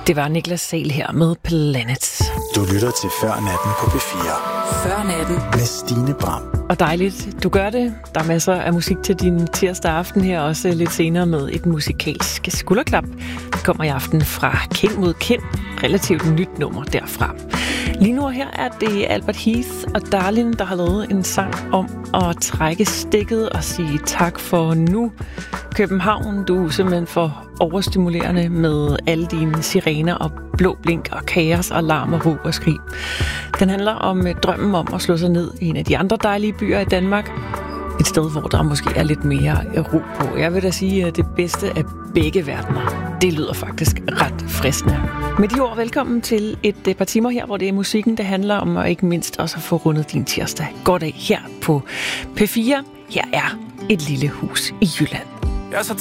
Det var Niklas Sahl her med Planets. Du lytter til Før Natten på P4. Før Natten. Med Stine Bram. Og dejligt, du gør det. Der er masser af musik til din tirsdag aften her, også lidt senere med et musikalsk skulderklap. Det kommer i aften fra Kind mod Kind. Relativt nyt nummer derfra. Lige nu her er det Albert Heath og Darlin, der har lavet en sang om at trække stikket og sige tak for nu. København, du er simpelthen for overstimulerende med alle dine sirener og blå blink og kaos og larm og råb og skrig. Den handler om drømmen om at slå sig ned i en af de andre dejlige byer i Danmark. Et sted, hvor der måske er lidt mere ro på. Jeg vil da sige, at det bedste af begge verdener, det lyder faktisk ret fristende. Med de ord, velkommen til et par timer her, hvor det er musikken, det handler om, og ikke mindst også at få rundet din tirsdag. God dag her på P4. Her er Et lille hus i Jylland. Jeg er så